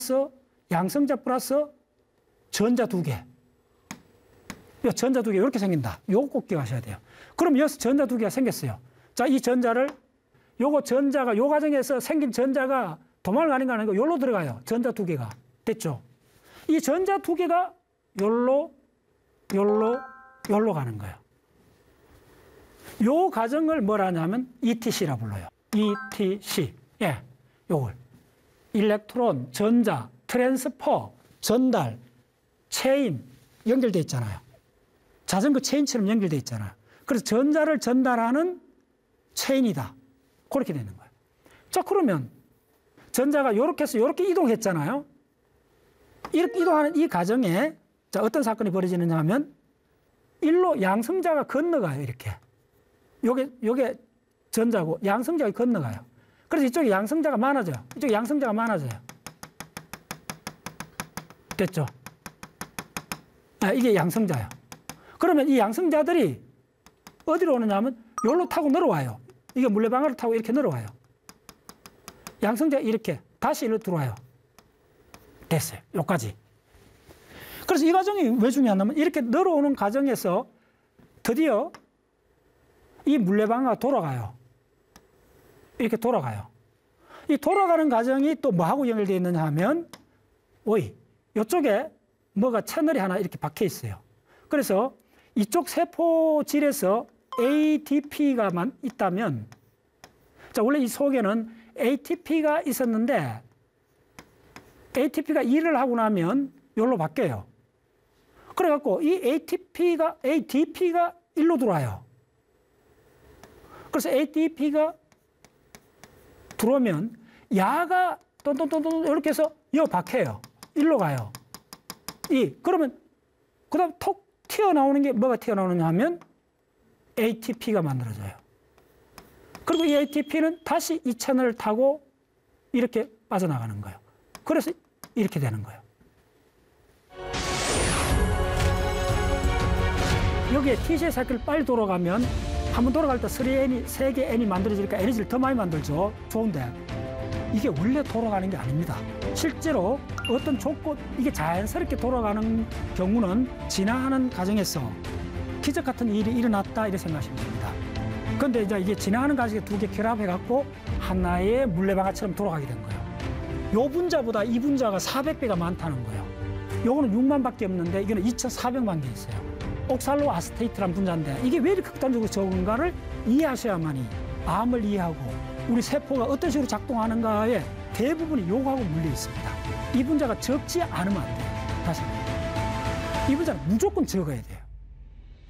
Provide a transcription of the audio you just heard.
양성자 플러스 전자 두 개. 전자 두 개 이렇게 생긴다. 요거 꼭 기억하셔야 돼요. 그럼 여기서 전자 두 개가 생겼어요. 자, 이 전자를 요거 전자가 요 과정에서 생긴 전자가 도망을 가는 거 아니고 요로 들어가요. 전자 두 개가. 됐죠? 이 전자 두 개가 요로 가는 거예요. 요 과정을 뭐라 하냐면 ETC라 불러요. ETC. 예. 요걸. 일렉트론, 전자, 트랜스퍼, 전달, 체인 연결돼 있잖아요. 자전거 체인처럼 연결돼 있잖아요. 그래서 전자를 전달하는 체인이다. 그렇게 되는 거예요. 자, 그러면 전자가 이렇게 해서 이렇게 이동했잖아요. 이렇게 이동하는 이 과정에 자, 어떤 사건이 벌어지느냐 하면 일로 양성자가 건너가요. 이렇게. 요게 전자고 양성자가 건너가요. 그래서 이쪽에 양성자가 많아져요. 이쪽에 양성자가 많아져요. 됐죠? 아, 이게 양성자예요. 그러면 이 양성자들이 어디로 오느냐 하면 여기로 타고 내려와요. 이게 물레방아를 타고 이렇게 내려와요. 양성자 이렇게 다시 이리로 들어와요. 됐어요. 여기까지. 그래서 이 과정이 왜 중요하냐면 이렇게 내려오는 과정에서 드디어 이 물레방아가 돌아가요. 이렇게 돌아가요. 이 돌아가는 과정이 또 뭐하고 연결되어 있느냐 하면 이쪽에 뭐가 채널이 하나 이렇게 박혀 있어요. 그래서 이쪽 세포질에서 ATP가 있다면 자, 원래 이 속에는 ATP가 있었는데 ATP가 일을 하고 나면 여기로 바뀌어요. 그래갖고 이 ADP가 일로 들어와요. 그래서 ADP가 들어오면 야가 똔똔똔똔 이렇게 해서 여 박혀요. 일로 가요. 그러면 그 다음 톡 튀어나오는 게 뭐가 튀어나오느냐 하면 ATP가 만들어져요. 그리고 이 ATP는 다시 이 채널을 타고 이렇게 빠져나가는 거예요. 그래서 이렇게 되는 거예요. 여기에 T시의 사이클이 빨리 돌아가면 한번 돌아갈 때 3개 N이 만들어지니까 에너지를 더 많이 만들죠. 좋은데 이게 원래 돌아가는 게 아닙니다. 실제로 어떤 조건, 이게 자연스럽게 돌아가는 경우는 진화하는 과정에서 기적 같은 일이 일어났다 이렇게 생각하시면 됩니다. 그런데 이게 진화하는 과정에 두 개 결합해갖고 하나의 물레방아처럼 돌아가게 된 거예요. 요 분자보다 이 분자가 400배가 많다는 거예요. 요거는 6만밖에 없는데 이거는 2,400만 개 있어요. 옥살로 아스테이트라는 분자인데 이게 왜 이렇게 극단적으로 적은가를 이해하셔야만이 암을 이해하고 우리 세포가 어떤 식으로 작동하는가에 대부분이 요거하고 물려 있습니다. 이 분자가 적지 않으면 안 돼요. 다시 이 분자는 무조건 적어야 돼요.